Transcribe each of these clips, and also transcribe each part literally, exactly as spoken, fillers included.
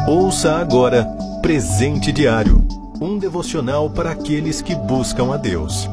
Ouça agora Presente Diário, um devocional para aqueles que buscam a Deus.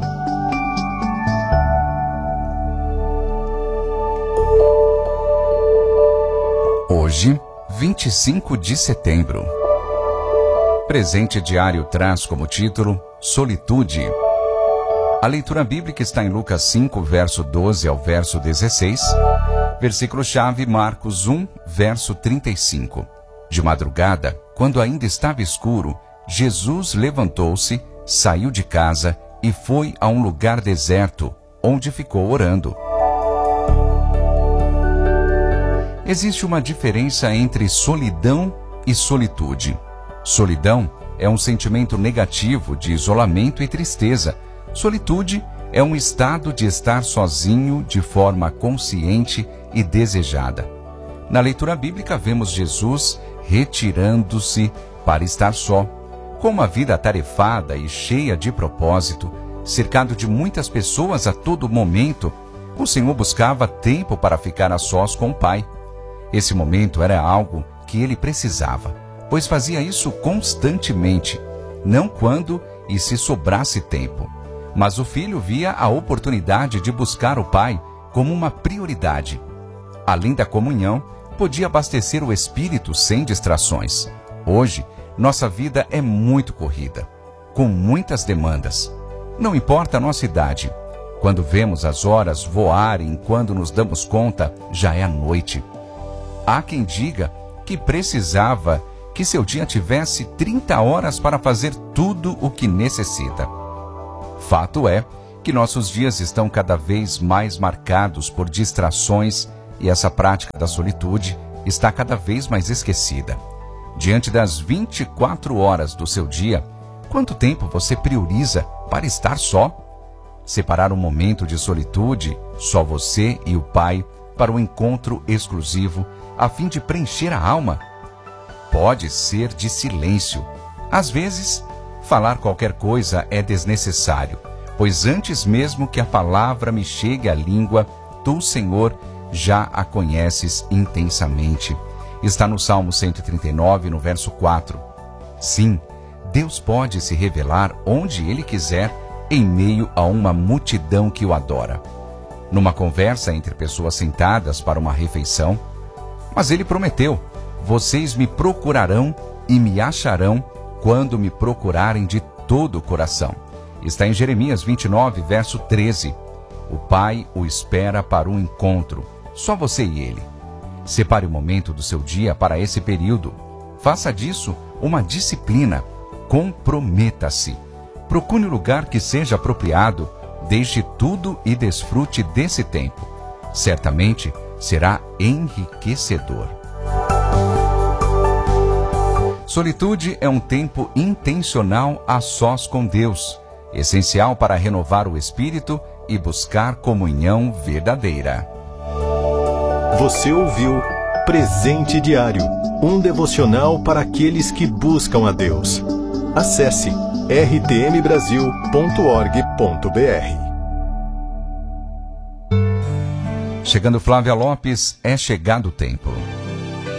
Hoje, vinte e cinco de setembro. Presente Diário traz como título Solitude. A leitura bíblica está em Lucas cinco, verso doze ao verso dezesseis. Versículo-chave Marcos um, verso trinta e cinco. De madrugada, quando ainda estava escuro, Jesus levantou-se, saiu de casa e foi a um lugar deserto, onde ficou orando. Existe uma diferença entre solidão e solitude. Solidão é um sentimento negativo de isolamento e tristeza. Solitude é um estado de estar sozinho de forma consciente e desejada. Na leitura bíblica vemos Jesus retirando-se para estar só, com uma vida atarefada e cheia de propósito, cercado de muitas pessoas a todo momento. O Senhor buscava tempo para ficar a sós com o Pai. Esse momento era algo que ele precisava, pois fazia isso constantemente, não quando e se sobrasse tempo. Mas o filho via a oportunidade de buscar o Pai como uma prioridade. Além da comunhão, podia abastecer o espírito sem distrações. Hoje, nossa vida é muito corrida, com muitas demandas. Não importa a nossa idade. Quando vemos as horas voarem, quando nos damos conta, já é a noite. Há quem diga que precisava que seu dia tivesse trinta horas para fazer tudo o que necessita. Fato é que nossos dias estão cada vez mais marcados por distrações e essa prática da solitude está cada vez mais esquecida. Diante das vinte e quatro horas do seu dia, quanto tempo você prioriza para estar só? Separar um momento de solitude, só você e o Pai, para um encontro exclusivo, a fim de preencher a alma? Pode ser de silêncio. Às vezes, falar qualquer coisa é desnecessário, pois antes mesmo que a palavra me chegue à língua, tu, Senhor, já a conheces intensamente. Está no Salmo cento e trinta e nove, no verso quatro. Sim, Deus pode se revelar onde Ele quiser, em meio a uma multidão que o adora. Numa conversa entre pessoas sentadas para uma refeição, mas Ele prometeu: vocês me procurarão e me acharão quando me procurarem de todo o coração. Está em Jeremias vinte e nove, verso treze. O Pai o espera para um encontro, só você e Ele. Separe o momento do seu dia para esse período. Faça disso uma disciplina. Comprometa-se. Procure um lugar que seja apropriado. Deixe tudo e desfrute desse tempo. Certamente será enriquecedor. Solitude é um tempo intencional a sós com Deus, essencial para renovar o espírito e buscar comunhão verdadeira. Você ouviu Presente Diário, um devocional para aqueles que buscam a Deus. Acesse r t m brasil ponto org ponto b r. Chegando Flávia Lopes, é chegado o tempo.